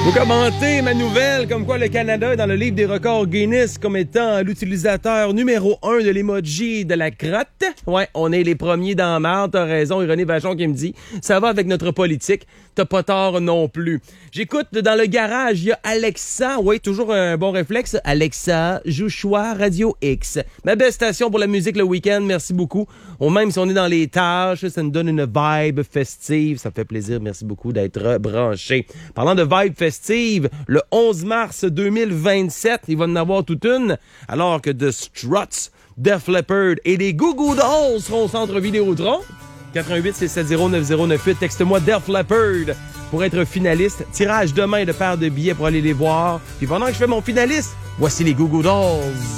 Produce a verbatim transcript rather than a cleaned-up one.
Vous commentez ma nouvelle comme quoi le Canada est dans le livre des records Guinness comme étant l'utilisateur numéro un de l'emoji de la crotte. Ouais, on est les premiers dans la marde, t'as raison, et René Vachon qui me dit, ça va avec notre politique, t'as pas tort non plus. J'écoute dans le garage, il y a Alexa, oui, toujours un bon réflexe, Alexa, joue choix Radio X. Ma belle station pour la musique le week-end, merci beaucoup. Ou même si on est dans les tâches, ça nous donne une vibe festive, ça fait plaisir, merci beaucoup d'être branché. Parlant de vibe festive, le onze mars deux mille vingt-sept, il va en avoir toute une, alors que The Struts, Def Leppard et les Goo Goo Dolls seront au centre Vidéotron. quatre un huit six sept zéro neuf zéro neuf huit, texte-moi Def Leppard pour être finaliste. Tirage demain de paires de billets pour aller les voir. Puis pendant que je fais mon finaliste, voici les Goo Goo Dolls.